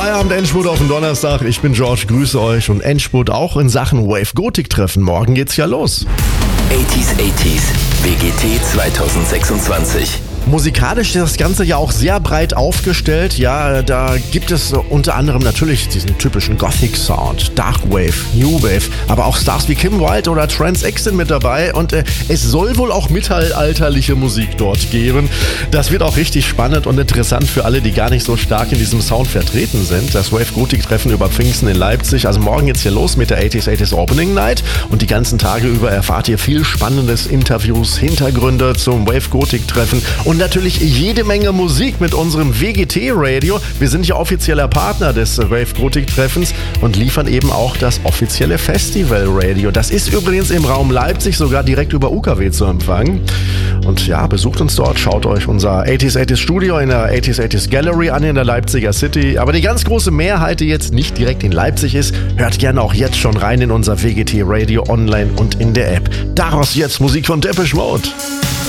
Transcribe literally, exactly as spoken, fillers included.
Feierabend Endspurt auf den Donnerstag. Ich bin George, grüße euch und Endspurt auch in Sachen Wave Gothic Treffen. Morgen geht's ja los. achtziger achtziger W G T zwanzig sechsundzwanzig. Musikalisch ist das Ganze ja auch sehr breit aufgestellt. Ja, da gibt es unter anderem natürlich diesen typischen Gothic-Sound, Darkwave, New Wave, aber auch Stars wie Kim Wilde oder Trans X sind mit dabei und äh, es soll wohl auch mittelalterliche Musik dort geben. Das wird auch richtig spannend und interessant für alle, die gar nicht so stark in diesem Sound vertreten sind. Das Wave Gothic Treffen über Pfingsten in Leipzig. Also morgen geht's hier los mit der achtziger achtziger Opening Night und die ganzen Tage über erfahrt ihr viel spannendes Interviews, Hintergründe zum Wave Gothic Treffen und natürlich jede Menge Musik mit unserem W G T-Radio. Wir sind ja offizieller Partner des Wave Gothic Treffens und liefern eben auch das offizielle Festival-Radio. Das ist übrigens im Raum Leipzig sogar direkt über U K W zu empfangen. Und ja, besucht uns dort, schaut euch unser achtziger achtziger Studio in der achtziger achtziger Gallery an in der Leipziger City. Aber die ganz große Mehrheit, die jetzt nicht direkt in Leipzig ist, hört gerne auch jetzt schon rein in unser W G T-Radio online und in der App. Daraus jetzt Musik von Depeche Mode.